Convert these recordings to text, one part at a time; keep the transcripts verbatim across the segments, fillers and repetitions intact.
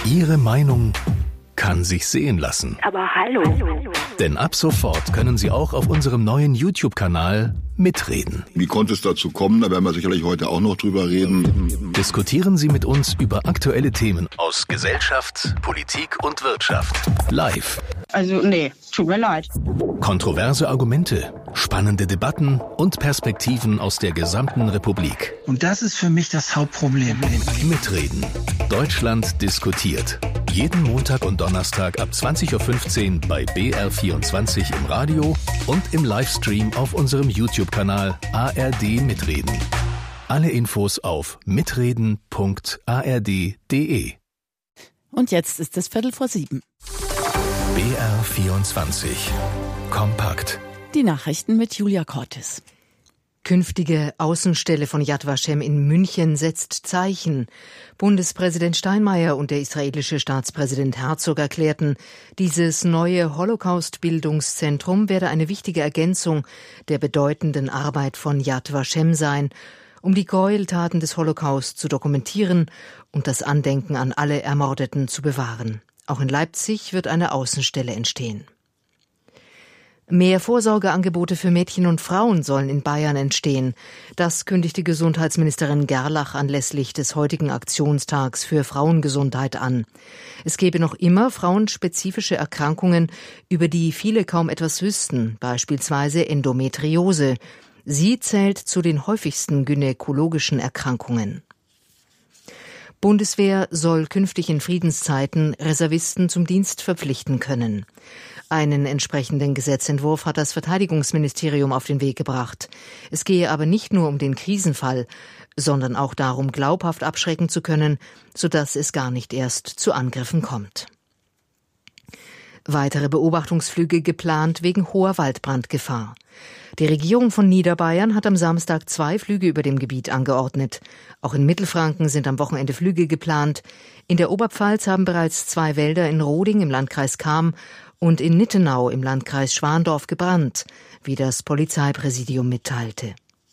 Ihre Meinung kann sich sehen lassen. Aber hallo. Denn ab sofort können Sie auch auf unserem neuen YouTube-Kanal mitreden. Wie konnte es dazu kommen? Da werden wir sicherlich heute auch noch drüber reden. Diskutieren Sie mit uns über aktuelle Themen aus Gesellschaft, Politik und Wirtschaft. Live. Also nee, tut mir leid. Kontroverse Argumente, spannende Debatten und Perspektiven aus der gesamten Republik. Und das ist für mich das Hauptproblem. Mitreden. Deutschland diskutiert. Jeden Montag und Donnerstag ab zwanzig Uhr fünfzehn bei B R vierundzwanzig im Radio und im Livestream auf unserem YouTube-Kanal A R D Mitreden. Alle Infos auf mitreden punkt a r d punkt d e. Und jetzt ist es Viertel vor sieben. B R vierundzwanzig. Kompakt. Die Nachrichten mit Julia Cortes. Künftige Außenstelle von Yad Vashem in München setzt Zeichen. Bundespräsident Steinmeier und der israelische Staatspräsident Herzog erklärten, dieses neue Holocaust-Bildungszentrum werde eine wichtige Ergänzung der bedeutenden Arbeit von Yad Vashem sein, um die Gräueltaten des Holocaust zu dokumentieren und das Andenken an alle Ermordeten zu bewahren. Auch in Leipzig wird eine Außenstelle entstehen. Mehr Vorsorgeangebote für Mädchen und Frauen sollen in Bayern entstehen. Das kündigte Gesundheitsministerin Gerlach anlässlich des heutigen Aktionstags für Frauengesundheit an. Es gebe noch immer frauenspezifische Erkrankungen, über die viele kaum etwas wüssten, beispielsweise Endometriose. Sie zählt zu den häufigsten gynäkologischen Erkrankungen. Bundeswehr soll künftig in Friedenszeiten Reservisten zum Dienst verpflichten können. Einen entsprechenden Gesetzentwurf hat das Verteidigungsministerium auf den Weg gebracht. Es gehe aber nicht nur um den Krisenfall, sondern auch darum, glaubhaft abschrecken zu können, sodass es gar nicht erst zu Angriffen kommt. Weitere Beobachtungsflüge geplant wegen hoher Waldbrandgefahr. Die Regierung von Niederbayern hat am Samstag zwei Flüge über dem Gebiet angeordnet. Auch in Mittelfranken sind am Wochenende Flüge geplant. In der Oberpfalz haben bereits zwei Wälder in Roding im Landkreis Cham und in Nittenau im Landkreis Schwandorf gebrannt, wie das Polizeipräsidium mitteilte.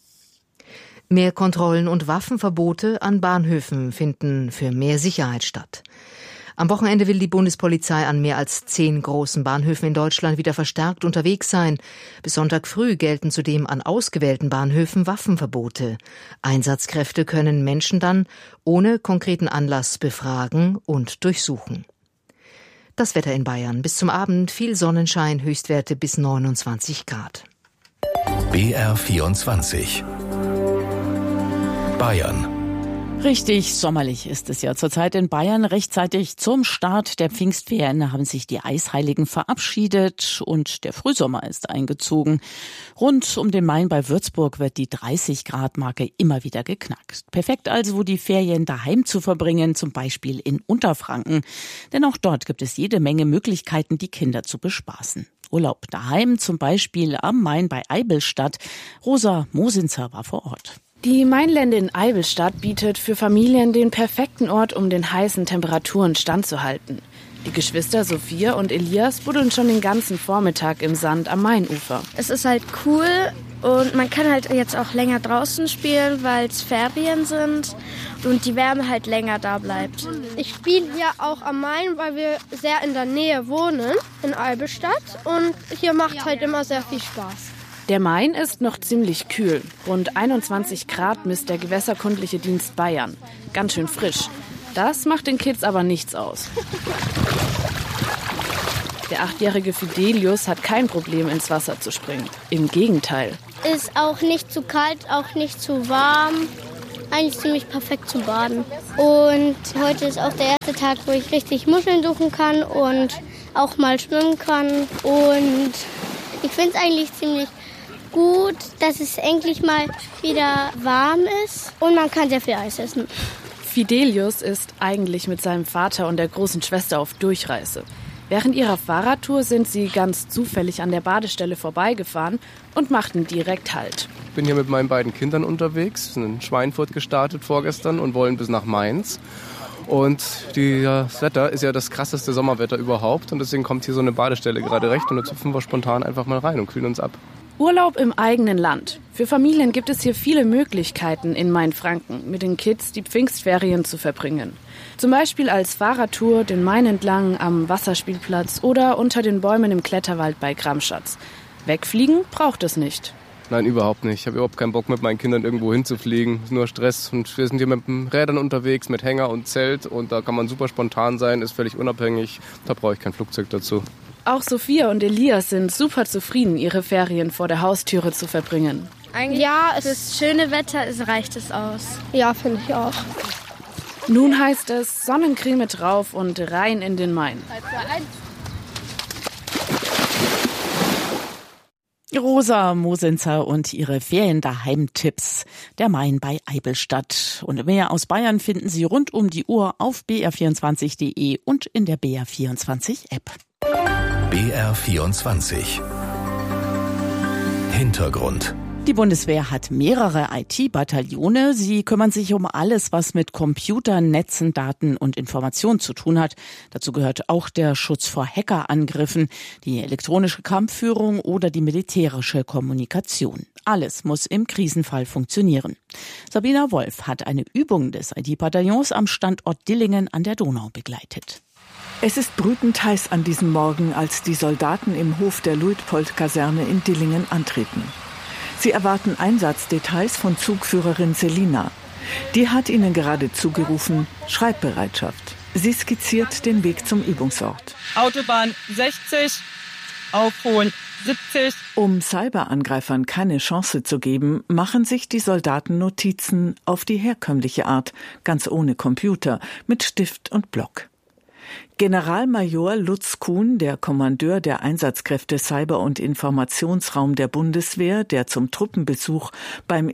Mehr Kontrollen und Waffenverbote an Bahnhöfen finden für mehr Sicherheit statt. Am Wochenende will die Bundespolizei an mehr als zehn großen Bahnhöfen in Deutschland wieder verstärkt unterwegs sein. Bis Sonntag früh gelten zudem an ausgewählten Bahnhöfen Waffenverbote. Einsatzkräfte können Menschen dann ohne konkreten Anlass befragen und durchsuchen. Das Wetter in Bayern. Bis zum Abend viel Sonnenschein, Höchstwerte bis neunundzwanzig Grad. B R vierundzwanzig. Bayern. Richtig sommerlich ist es ja zurzeit in Bayern. Rechtzeitig zum Start der Pfingstferien haben sich die Eisheiligen verabschiedet und der Frühsommer ist eingezogen. Rund um den Main bei Würzburg wird die dreißig Grad Marke immer wieder geknackt. Perfekt also, die Ferien daheim zu verbringen, zum Beispiel in Unterfranken. Denn auch dort gibt es jede Menge Möglichkeiten, die Kinder zu bespaßen. Urlaub daheim, zum Beispiel am Main bei Eibilstadt. Rosa Mosinzer war vor Ort. Die Mainlände in Eibilstadt bietet für Familien den perfekten Ort, um den heißen Temperaturen standzuhalten. Die Geschwister Sophia und Elias buddeln schon den ganzen Vormittag im Sand am Mainufer. Es ist halt cool und man kann halt jetzt auch länger draußen spielen, weil es Ferien sind und die Wärme halt länger da bleibt. Ich spiele hier auch am Main, weil wir sehr in der Nähe wohnen, in Eibilstadt, und hier macht es halt immer sehr viel Spaß. Der Main ist noch ziemlich kühl. Rund einundzwanzig Grad misst der Gewässerkundliche Dienst Bayern. Ganz schön frisch. Das macht den Kids aber nichts aus. Der achtjährige Fidelius hat kein Problem, ins Wasser zu springen. Im Gegenteil. Ist auch nicht zu kalt, auch nicht zu warm. Eigentlich ziemlich perfekt zum Baden. Und heute ist auch der erste Tag, wo ich richtig Muscheln suchen kann und auch mal schwimmen kann. Und ich finde es eigentlich ziemlich gut, dass es endlich mal wieder warm ist und man kann sehr viel Eis essen. Fidelius ist eigentlich mit seinem Vater und der großen Schwester auf Durchreise. Während ihrer Fahrradtour sind sie ganz zufällig an der Badestelle vorbeigefahren und machten direkt Halt. Ich bin hier mit meinen beiden Kindern unterwegs, sind in Schweinfurt gestartet vorgestern und wollen bis nach Mainz. Und die, das Wetter ist ja das krasseste Sommerwetter überhaupt und deswegen kommt hier so eine Badestelle gerade recht und da zupfen wir spontan einfach mal rein und kühlen uns ab. Urlaub im eigenen Land. Für Familien gibt es hier viele Möglichkeiten in Mainfranken, mit den Kids die Pfingstferien zu verbringen. Zum Beispiel als Fahrradtour den Main entlang am Wasserspielplatz oder unter den Bäumen im Kletterwald bei Gramschatz. Wegfliegen braucht es nicht. Nein, überhaupt nicht. Ich habe überhaupt keinen Bock, mit meinen Kindern irgendwo hinzufliegen. Es ist nur Stress. Und wir sind hier mit den Rädern unterwegs, mit Hänger und Zelt. Und da kann man super spontan sein, ist völlig unabhängig. Da brauche ich kein Flugzeug dazu. Auch Sophia und Elias sind super zufrieden, ihre Ferien vor der Haustüre zu verbringen. Eigentlich ja, es ist schöne Wetter, es reicht es aus. Ja, finde ich auch. Nun heißt es Sonnencreme drauf und rein in den Main. Rosa Mosenzer und ihre Ferien-Daheim-Tipps. Der Main bei Eibelstadt. Und mehr aus Bayern finden Sie rund um die Uhr auf b r vierundzwanzig punkt d e und in der B R vierundzwanzig App. B R vierundzwanzig. Hintergrund. Die Bundeswehr hat mehrere I T-Bataillone. Sie kümmern sich um alles, was mit Computern, Netzen, Daten und Informationen zu tun hat. Dazu gehört auch der Schutz vor Hackerangriffen, die elektronische Kampfführung oder die militärische Kommunikation. Alles muss im Krisenfall funktionieren. Sabina Wolf hat eine Übung des I T-Bataillons am Standort Dillingen an der Donau begleitet. Es ist brütend heiß an diesem Morgen, als die Soldaten im Hof der Luitpold-Kaserne in Dillingen antreten. Sie erwarten Einsatzdetails von Zugführerin Selina. Die hat ihnen gerade zugerufen, Schreibbereitschaft. Sie skizziert den Weg zum Übungsort. Autobahn sechzig, aufholen siebzig. Um Cyberangreifern keine Chance zu geben, machen sich die Soldaten Notizen auf die herkömmliche Art, ganz ohne Computer, mit Stift und Block. Generalmajor Lutz Kuhn, der Kommandeur der Einsatzkräfte Cyber- und Informationsraum der Bundeswehr, der zum Truppenbesuch beim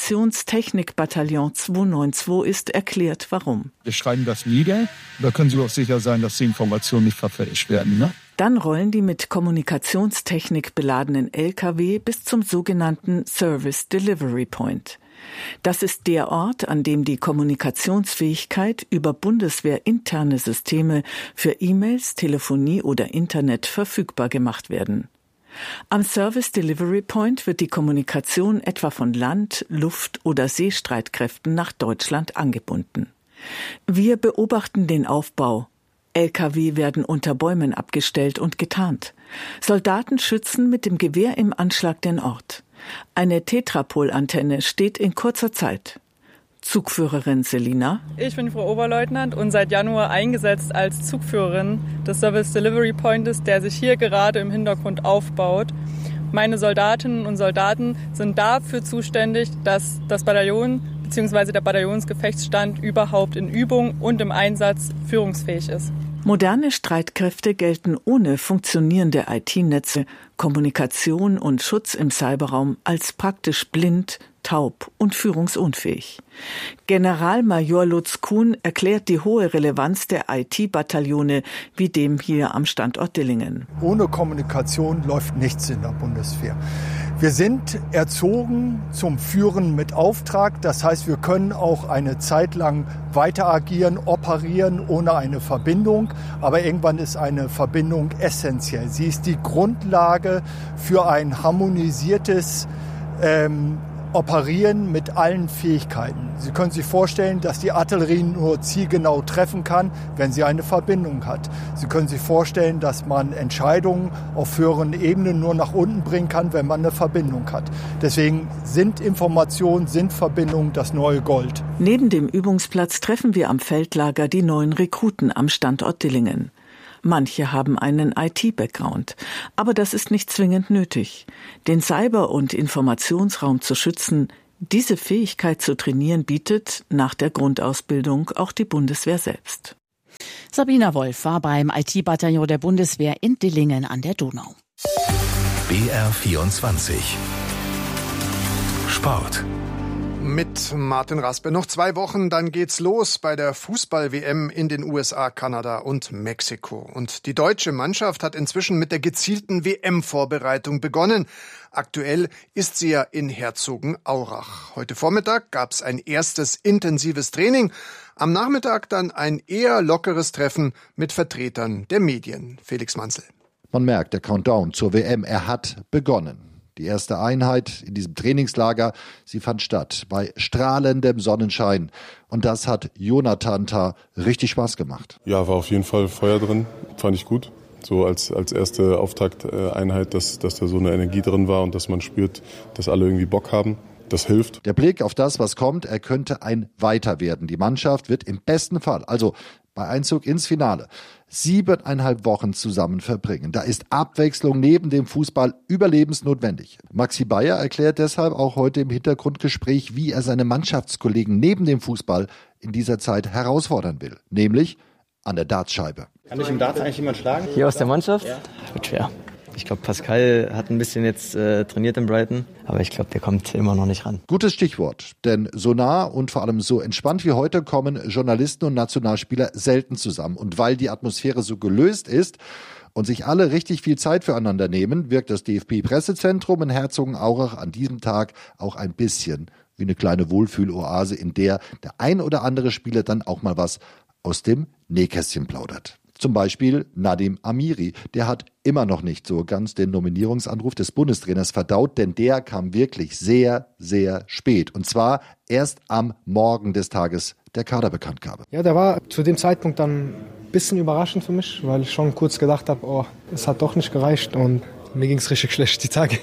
Informationstechnikbataillon zweihundertzweiundneunzig ist, erklärt, warum. Wir schreiben das nieder, da können Sie auch sicher sein, dass die Informationen nicht verfälscht werden, ne? Dann rollen die mit Kommunikationstechnik beladenen L K W bis zum sogenannten Service Delivery Point. Das ist der Ort, an dem die Kommunikationsfähigkeit über bundeswehrinterne Systeme für E-Mails, Telefonie oder Internet verfügbar gemacht werden. Am Service Delivery Point wird die Kommunikation etwa von Land-, Luft- oder Seestreitkräften nach Deutschland angebunden. Wir beobachten den Aufbau. L K W werden unter Bäumen abgestellt und getarnt. Soldaten schützen mit dem Gewehr im Anschlag den Ort. Eine Tetrapol-Antenne steht in kurzer Zeit. Zugführerin Selina. Ich bin Frau Oberleutnant und seit Januar eingesetzt als Zugführerin des Service Delivery Points, der sich hier gerade im Hintergrund aufbaut. Meine Soldatinnen und Soldaten sind dafür zuständig, dass das Bataillon bzw. der Bataillonsgefechtsstand überhaupt in Übung und im Einsatz führungsfähig ist. Moderne Streitkräfte gelten ohne funktionierende I T-Netze, Kommunikation und Schutz im Cyberraum als praktisch blind, taub und führungsunfähig. Generalmajor Lutz Kuhn erklärt die hohe Relevanz der I T-Bataillone wie dem hier am Standort Dillingen. Ohne Kommunikation läuft nichts in der Bundeswehr. Wir sind erzogen zum Führen mit Auftrag. Das heißt, wir können auch eine Zeit lang weiter agieren, operieren ohne eine Verbindung. Aber irgendwann ist eine Verbindung essentiell. Sie ist die Grundlage für ein harmonisiertes ähm, Operieren mit allen Fähigkeiten. Sie können sich vorstellen, dass die Artillerie nur zielgenau treffen kann, wenn sie eine Verbindung hat. Sie können sich vorstellen, dass man Entscheidungen auf höheren Ebenen nur nach unten bringen kann, wenn man eine Verbindung hat. Deswegen sind Informationen, sind Verbindungen das neue Gold. Neben dem Übungsplatz treffen wir am Feldlager die neuen Rekruten am Standort Dillingen. Manche haben einen I T-Background, aber das ist nicht zwingend nötig. Den Cyber- und Informationsraum zu schützen, diese Fähigkeit zu trainieren, bietet nach der Grundausbildung auch die Bundeswehr selbst. Sabina Wolf war beim I T-Bataillon der Bundeswehr in Dillingen an der Donau. B R vierundzwanzig. Sport. Mit Martin Raspe. Noch zwei Wochen, dann geht's los bei der Fußball-W M in den U S A, Kanada und Mexiko. Und die deutsche Mannschaft hat inzwischen mit der gezielten W M-Vorbereitung begonnen. Aktuell ist sie ja in Herzogenaurach. Heute Vormittag gab's ein erstes intensives Training. Am Nachmittag dann ein eher lockeres Treffen mit Vertretern der Medien. Felix Manzel. Man merkt, der Countdown zur W M, er hat begonnen. Die erste Einheit in diesem Trainingslager, sie fand statt bei strahlendem Sonnenschein. Und das hat Jonathan Tah richtig Spaß gemacht. Ja, war auf jeden Fall Feuer drin, fand ich gut. So als, als erste Auftakteinheit, dass, dass da so eine Energie drin war und dass man spürt, dass alle irgendwie Bock haben. Das hilft. Der Blick auf das, was kommt, er könnte ein Weiter werden. Die Mannschaft wird im besten Fall, also bei Einzug ins Finale, siebeneinhalb Wochen zusammen verbringen. Da ist Abwechslung neben dem Fußball überlebensnotwendig. Maxi Bayer erklärt deshalb auch heute im Hintergrundgespräch, wie er seine Mannschaftskollegen neben dem Fußball in dieser Zeit herausfordern will. Nämlich an der Dartscheibe. Kann ich im Darts eigentlich jemand schlagen? Hier aus der Mannschaft? Ja. Wird schwer. Ich glaube, Pascal hat ein bisschen jetzt äh, trainiert in Brighton, aber ich glaube, der kommt immer noch nicht ran. Gutes Stichwort, denn so nah und vor allem so entspannt wie heute kommen Journalisten und Nationalspieler selten zusammen. Und weil die Atmosphäre so gelöst ist und sich alle richtig viel Zeit füreinander nehmen, wirkt das D F B-Pressezentrum in Herzogenaurach an diesem Tag auch ein bisschen wie eine kleine Wohlfühloase, in der der ein oder andere Spieler dann auch mal was aus dem Nähkästchen plaudert. Zum Beispiel Nadim Amiri, der hat immer noch nicht so ganz den Nominierungsanruf des Bundestrainers verdaut, denn der kam wirklich sehr, sehr spät. Und zwar erst am Morgen des Tages der Kaderbekanntgabe. Ja, der war zu dem Zeitpunkt dann ein bisschen überraschend für mich, weil ich schon kurz gedacht habe, oh, es hat doch nicht gereicht und mir ging es richtig schlecht die Tage.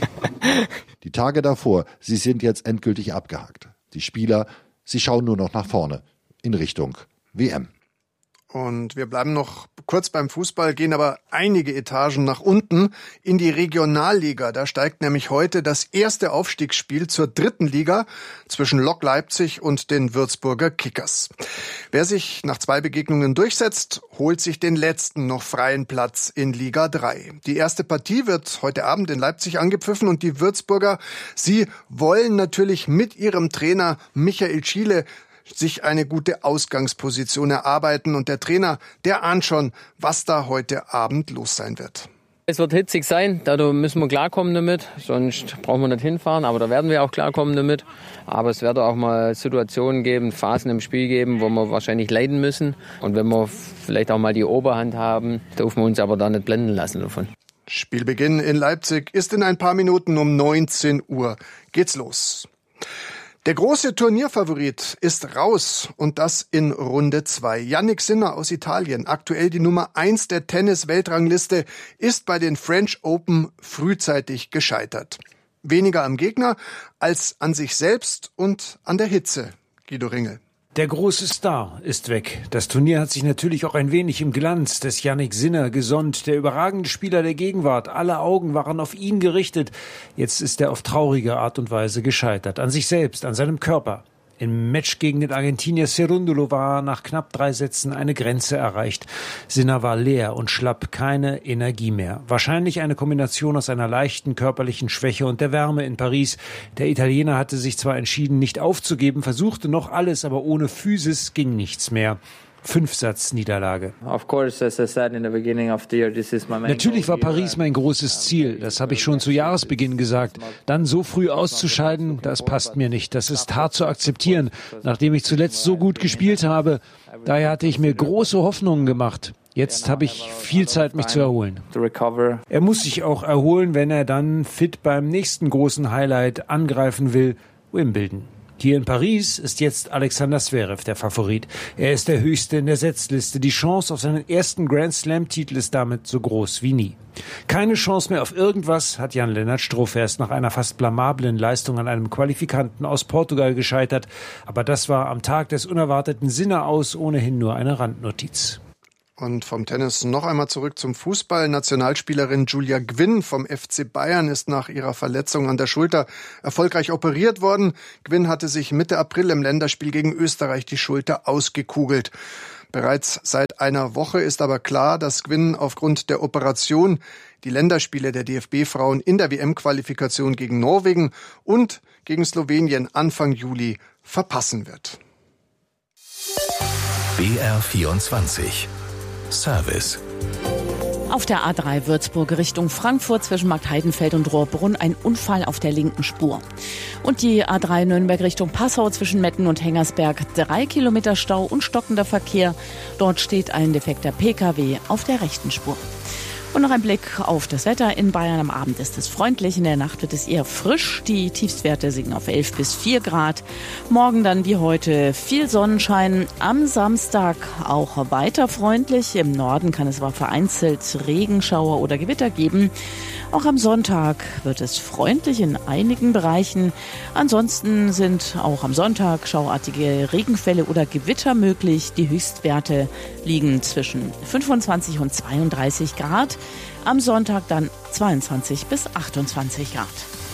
Die Tage davor, sie sind jetzt endgültig abgehakt. Die Spieler, sie schauen nur noch nach vorne, in Richtung W M. Und wir bleiben noch kurz beim Fußball, gehen aber einige Etagen nach unten in die Regionalliga. Da steigt nämlich heute das erste Aufstiegsspiel zur dritten Liga zwischen Lok Leipzig und den Würzburger Kickers. Wer sich nach zwei Begegnungen durchsetzt, holt sich den letzten noch freien Platz in Liga drei. Die erste Partie wird heute Abend in Leipzig angepfiffen und die Würzburger, sie wollen natürlich mit ihrem Trainer Michael Schiele sich eine gute Ausgangsposition erarbeiten. Und der Trainer, der ahnt schon, was da heute Abend los sein wird. Es wird hitzig sein, da müssen wir klarkommen damit, sonst brauchen wir nicht hinfahren, aber da werden wir auch klarkommen damit. Aber es wird auch mal Situationen geben, Phasen im Spiel geben, wo wir wahrscheinlich leiden müssen. Und wenn wir vielleicht auch mal die Oberhand haben, dürfen wir uns aber da nicht blenden lassen davon. Spielbeginn in Leipzig ist in ein paar Minuten um neunzehn Uhr. Geht's los. Der große Turnierfavorit ist raus und das in Runde zwei. Jannik Sinner aus Italien, aktuell die Nummer eins der Tennis-Weltrangliste, ist bei den French Open frühzeitig gescheitert. Weniger am Gegner als an sich selbst und an der Hitze. Guido Ringel. Der große Star ist weg. Das Turnier hat sich natürlich auch ein wenig im Glanz des Jannik Sinner gesonnt. Der überragende Spieler der Gegenwart. Alle Augen waren auf ihn gerichtet. Jetzt ist er auf traurige Art und Weise gescheitert. An sich selbst, an seinem Körper. Im Match gegen den Argentinier Cerúndolo war nach knapp drei Sätzen eine Grenze erreicht. Sinner war leer und schlapp, keine Energie mehr. Wahrscheinlich eine Kombination aus einer leichten körperlichen Schwäche und der Wärme in Paris. Der Italiener hatte sich zwar entschieden, nicht aufzugeben, versuchte noch alles, aber ohne Physis ging nichts mehr. Fünfsatz-Niederlage. Natürlich war Paris mein großes Ziel. Das habe ich schon zu Jahresbeginn gesagt. Dann so früh auszuscheiden, das passt mir nicht. Das ist hart zu akzeptieren, nachdem ich zuletzt so gut gespielt habe. Daher hatte ich mir große Hoffnungen gemacht. Jetzt habe ich viel Zeit, mich zu erholen. Er muss sich auch erholen, wenn er dann fit beim nächsten großen Highlight angreifen will, Wimbledon. Hier in Paris ist jetzt Alexander Zverev der Favorit. Er ist der Höchste in der Setzliste. Die Chance auf seinen ersten Grand-Slam-Titel ist damit so groß wie nie. Keine Chance mehr auf irgendwas hat Jan-Lennart Struff erst nach einer fast blamablen Leistung an einem Qualifikanten aus Portugal gescheitert. Aber das war am Tag des unerwarteten Sinner aus ohnehin nur eine Randnotiz. Und vom Tennis noch einmal zurück zum Fußball. Nationalspielerin Julia Gwynn vom F C Bayern ist nach ihrer Verletzung an der Schulter erfolgreich operiert worden. Gwynn hatte sich Mitte April im Länderspiel gegen Österreich die Schulter ausgekugelt. Bereits seit einer Woche ist aber klar, dass Gwynn aufgrund der Operation die Länderspiele der D F B-Frauen in der W M-Qualifikation gegen Norwegen und gegen Slowenien Anfang Juli verpassen wird. B R vierundzwanzig Service. Auf der A drei Würzburg Richtung Frankfurt zwischen Marktheidenfeld und Rohrbrunn ein Unfall auf der linken Spur. Und die A drei Nürnberg Richtung Passau zwischen Metten und Hengersberg. Drei Kilometer Stau und stockender Verkehr. Dort steht ein defekter P K W auf der rechten Spur. Und noch ein Blick auf das Wetter in Bayern. Am Abend ist es freundlich, in der Nacht wird es eher frisch. Die Tiefstwerte sinken auf elf bis vier Grad. Morgen dann wie heute viel Sonnenschein. Am Samstag auch weiter freundlich. Im Norden kann es aber vereinzelt Regenschauer oder Gewitter geben. Auch am Sonntag wird es freundlich in einigen Bereichen. Ansonsten sind auch am Sonntag schauartige Regenfälle oder Gewitter möglich. Die Höchstwerte liegen zwischen fünfundzwanzig und zweiunddreißig Grad. Am Sonntag dann zweiundzwanzig bis achtundzwanzig Grad.